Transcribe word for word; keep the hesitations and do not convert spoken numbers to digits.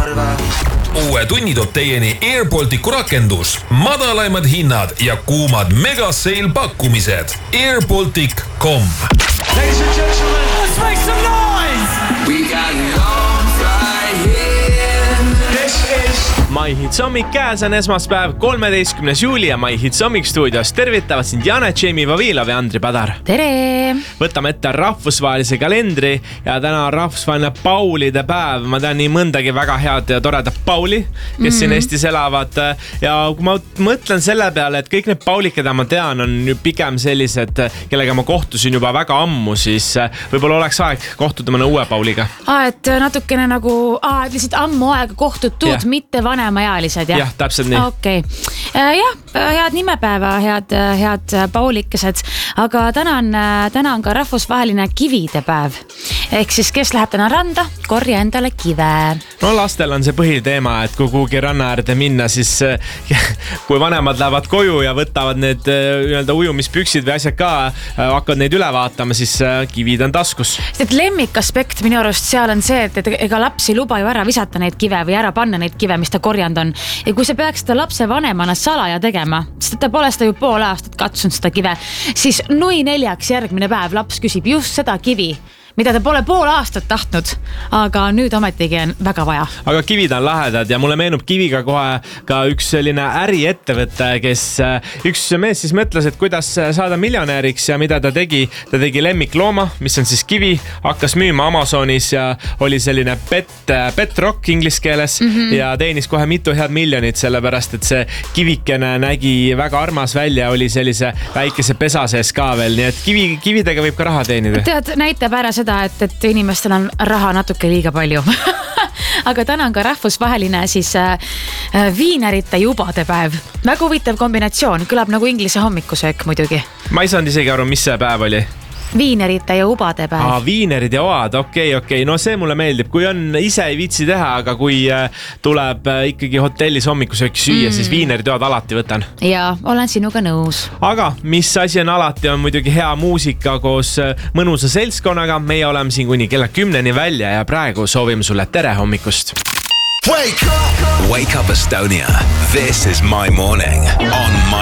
arva. Uue tunni toob teieni AirBalticu rakendus, madalaimad hinnad ja kuumad megaseil pakkumised. airbaltic dot com. Ladies and gentlemen, let's make some noise! We got long right here. This is My Hits hommik käes on esmaspäev, kolmeteistkümnes juuli ja My Hits hommik stuudios tervitavad sind Jane, Jamie Vavilov ja Andri Padar. Tere! Võtame ette rahvusvahelise kalendri ja täna on rahvusvaheline Paulide päev. Ma tean nii mõndagi väga head ja toredat Pauli, kes mm-hmm. siin Eestis elavad. Ja kui ma mõtlen selle peale, et kõik need Paulid, keda ma tean, on pigem sellised, kellega ma kohtusin juba väga ammu, siis võib-olla oleks aeg kohtuda mõne uue Pauliga. Aa, et natukene nagu, aa, et lihtsalt ammu aega kohtutud, yeah. mitte vanemaealised, jah? Jah, täpselt nii. Okei. Okay. Jah, head nimepäeva, head, head Paulikesed, aga täna on, täna on ka rahvusvaheline kivide päev. Ehk siis, kes läheb täna randa, korja endale kive. No lastel on see põhiteema, et kui kuhugi ranna äärde minna, siis kui vanemad lähevad koju ja võtavad need nii-öelda ujumispüksid või asjad ka, hakkavad neid üle vaatama, siis kivid on taskus. Et lemmikaspekt minu arust seal on see, et ega laps ei luba ju ära visata neid kive või ära panna neid kive, mis ta korjand on. Ja kui sa peaks seda lapse vanemana salaja tegema, sest ta pole seda ju pool aastat katsunud seda kive, siis nui neljaks järgmine päev laps küsib just seda kivi, mida ta pole pool aastat tahtnud, aga nüüd ometigi on väga vaja. Aga kivid on lahedad ja mulle meenub kiviga kohe ka üks selline äriettevõte, kes üks mees siis mõtles, et kuidas saada miljonääriks ja mida ta tegi. Ta tegi lemmiklooma, mis on siis kivi, hakkas müüma Amazonis ja oli selline pet, pet rock inglis keeles mm-hmm. ja teenis kohe mitu head miljonit, sellepärast et see kivikene nägi väga armas välja, oli sellise väikese pesa sees ka veel, nii et kivi, kividega võib ka raha teenida. Tead, näitab ära seda, et, et inimestel on raha natuke liiga palju. Aga täna on ka rahvusvaheline siis äh, viinerite jubade päev. Väga huvitav kombinatsioon, kõlab nagu inglise hommikusöök muidugi. Ma ei saanud isegi aru, mis see päev oli. Viinerite ja ubade päev. Aa, viinerid ja oad, okei, okay, okei. Okay. No see mulle meeldib, kui on ise ei viitsi teha, aga kui tuleb ikkagi hotellis hommikusöök süüa, mm. siis viinerid ja oad alati võtan. Ja, olen sinuga nõus. Aga mis asi on alati, on muidugi hea muusika koos mõnusa seltskonnaga. Meie oleme siin kuni kella kümneni välja ja praegu soovime sulle tere hommikust. Wake up! Wake up Estonia. This is My Morning on My